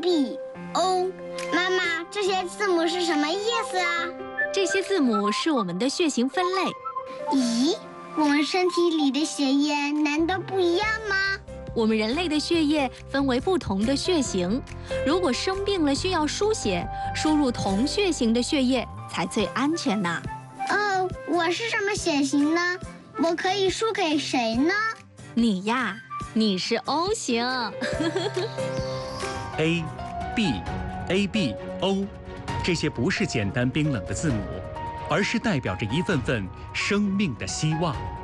B O。妈妈，这些字母是什么意思啊？ 这些字母是我们的血型分类。 咦，我们身体里的血液难道不一样吗？ 我们人类的血液分为不同的血型，如果生病了需要输血，输入同血型的血液才最安全呢。 哦，我是什么血型呢？我可以输给谁呢？ 你呀，你是 O 型。 A、B、AB、O， 这些不是简单冰冷的字母，而是代表着一份份生命的希望。